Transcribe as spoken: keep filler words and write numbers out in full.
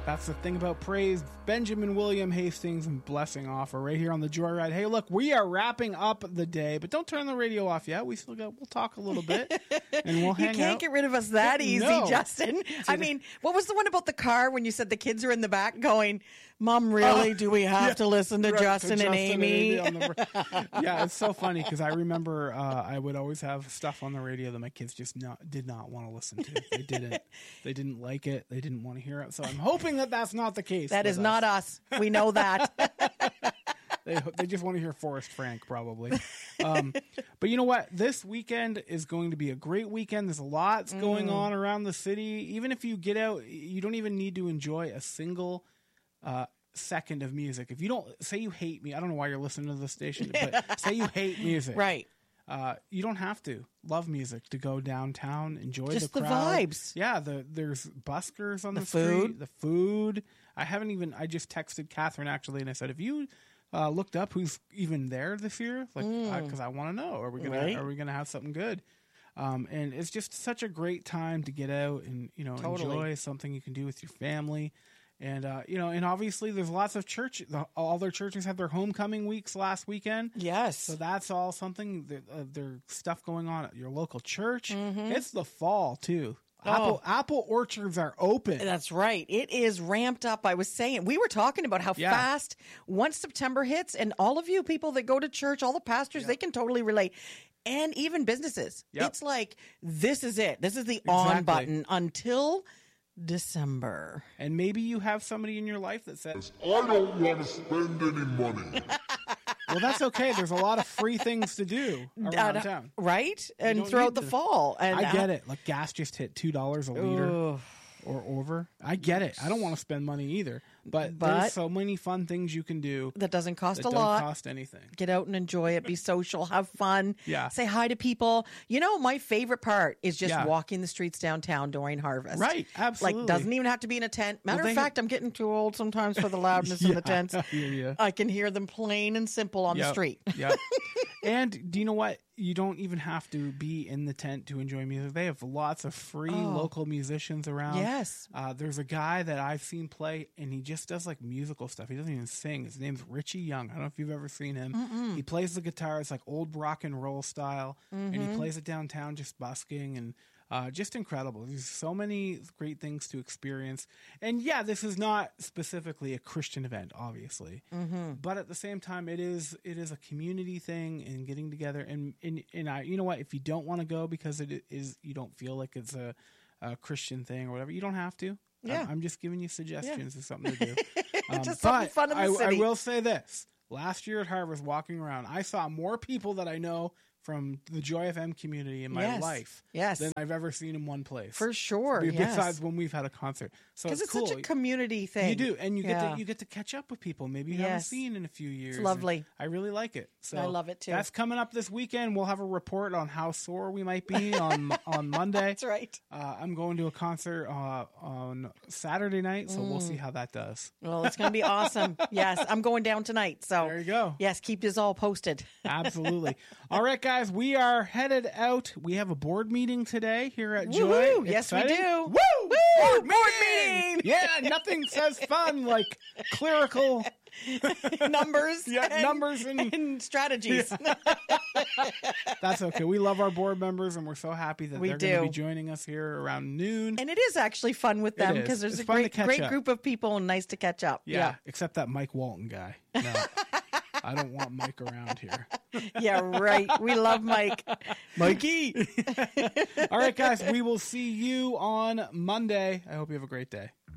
That's the thing about praise. Benjamin William Hastings and Blessing Offer right here on the Joyride. Hey, look, we are wrapping up the day, but don't turn the radio off yet. We still got. We'll talk a little bit, and we'll hang out. You can't get rid of us that easy, No. Justin. I mean, what was the one about the car when you said the kids are in the back going, "Mom, really? Oh, do we have yeah, to listen to right, Justin, to and Justin Amy?" on the, yeah, it's so funny because I remember uh, I would always have stuff on the radio that my kids just not did not want to listen to. They didn't. They didn't like it. They didn't want to hear it. So I'm hoping that that's not the case. That is with not us. us. We know that. They, they just want to hear Forrest Frank, probably. Um, but you know what? This weekend is going to be a great weekend. There's lots Mm. going on around the city. Even if you get out, you don't even need to enjoy a single uh, second of music. If you don't, say you hate me, I don't know why you're listening to the station, but say you hate music. Right. Uh, you don't have to love music to go downtown, enjoy Just the the crowd. vibes. Yeah, the, there's buskers on the, The street, food. the food. I haven't even. I just texted Catherine actually, and I said, "Have you uh, looked up who's even there this year? Like, because I want to know. Are we gonna Right. Are we gonna have something good?" Um, and it's just such a great time to get out and you know Totally. enjoy something you can do with your family. And, uh, you know, and obviously there's lots of church, the, all their churches had their homecoming weeks last weekend. Yes. So that's all something, that, uh, there's stuff going on at your local church. Mm-hmm. It's the fall, too. Oh. Apple apple orchards are open. That's right. It is ramped up. I was saying, we were talking about how Yeah. fast once September hits, and all of you people that go to church, all the pastors, they can totally relate. And even businesses. Yep. It's like, this is it. This is the on Exactly. button until December. And maybe you have somebody in your life that says, I don't want to spend any money. well, that's okay. There's a lot of free things to do around Uh, town. Right? And don't throughout need the to- fall. And I get it. Like gas just hit two dollars a liter. Ugh. Or over. I get it. I don't want to spend money either. But, But- there's so many fun things you can do That doesn't cost that a don't lot. cost anything. Get out and enjoy it. Be social. Have fun. Yeah. Say hi to people. You know, my favorite part is just Yeah. walking the streets downtown during harvest. Right, absolutely. Like, doesn't even have to be in a tent. Matter Well, of they- fact, I'm getting too old sometimes for the loudness in the Yeah, tents. I hear ya. I can hear them plain and simple on the Yep, street. Yep. And do you know what? You don't even have to be in the tent to enjoy music. They have lots of free local musicians around. Oh. Yes. Uh, there's a guy that I've seen play, and he just does like musical stuff. He doesn't even sing. His name's Richie Young. I don't know if you've ever seen him. Mm-mm. He plays the guitar. It's like old rock and roll style, Mm-hmm. and he plays it downtown just busking and uh, just incredible. There's so many great things to experience. And yeah, this is not specifically a Christian event, obviously, Mm-hmm. but at the same time, it is it is a community thing and getting together. And and, and I, you know what? If you don't want to go because it is you don't feel like it's a, a Christian thing or whatever, you don't have to. Yeah. I'm, I'm just giving you suggestions of something to do. Um, Just something but fun in the I, I city. will say this: last year at Harvest, walking around, I saw more people that I know from the Joy F M community in my Yes. life Yes. than I've ever seen in one place. For sure. Be- Yes. Besides when we've had a concert. So Because it's, it's cool. such a community thing. You do, and you get Yeah. to you get to catch up with people maybe you haven't Yes. seen in a few years. and lovely. I really like it. So I love it, too. That's coming up this weekend. We'll have a report on how sore we might be on on Monday. That's right. Uh, I'm going to a concert uh, on Saturday night, so we'll see Mm. how that does. Well, it's going to be awesome. Yes, I'm going down tonight. So There you go. Yes, keep this all posted. Absolutely. All right, guys, we are headed out. We have a board meeting today here at Joy. Woohoo! Yes, we Exciting? do. Woo! Woo! Board, Board meeting! meeting! Yeah, nothing says fun like clerical Numbers. Yeah, and, numbers and- and strategies. That's okay. We love our board members, and we're so happy that We they're going to do. be joining us here around noon. And it is actually fun with them is. because there's It's a fun to great, catch great up. group of people and nice to catch up. yeah, except that Mike Walton guy. No, I don't want Mike around here. Yeah, yeah, right. We love Mike. Mikey. All right, guys, we will see you on Monday. I hope you have a great day.